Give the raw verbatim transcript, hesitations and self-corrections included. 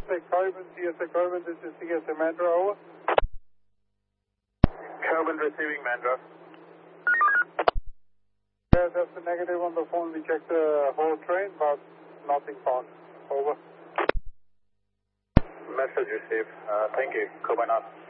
A Corbin, C S A Corbin, this is C S A Mandra, over. Corbin receiving Mandra. Yeah, that's a negative on the phone. We checked the whole train, but nothing found. Over. Message received. Uh, thank you. Corbin out.